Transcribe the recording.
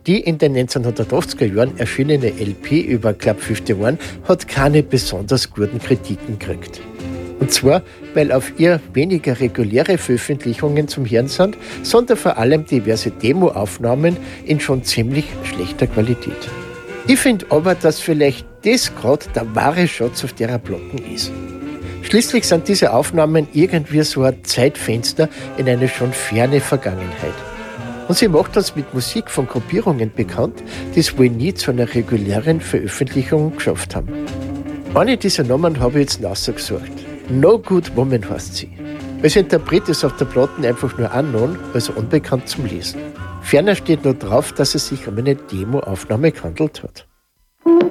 Die in den 1980er Jahren erschienene LP über Club 51 hat keine besonders guten Kritiken gekriegt. Und zwar, weil auf ihr weniger reguläre Veröffentlichungen zum Hören sind, sondern vor allem diverse Demoaufnahmen in schon ziemlich schlechter Qualität. Ich finde aber, dass vielleicht das gerade der wahre Schatz auf derer Platten ist. Schließlich sind diese Aufnahmen irgendwie so ein Zeitfenster in eine schon ferne Vergangenheit. Und sie macht uns mit Musik von Gruppierungen bekannt, die es wohl nie zu einer regulären Veröffentlichung geschafft haben. Eine dieser Namen habe ich jetzt nachgesucht. No Good Woman heißt sie. Als Interpret ist auf der Platte einfach nur unknown, also unbekannt zum Lesen. Ferner steht noch drauf, dass es sich um eine Demo-Aufnahme gehandelt hat.